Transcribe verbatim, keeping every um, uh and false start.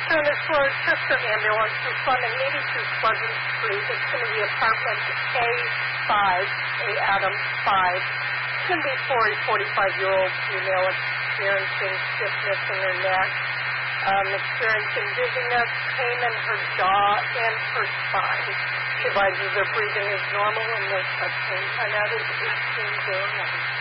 Spanish Road, Chester Ambulance, responding eighty-two Pleasant Street. It's going to be apartment A five, A Adam five. It's going to be for a forty-five-year-old female experiencing stiffness in her neck, um, experiencing dizziness, pain in her jaw and her spine. She advises her breathing is normal and no such thing. And that is eighteen day one.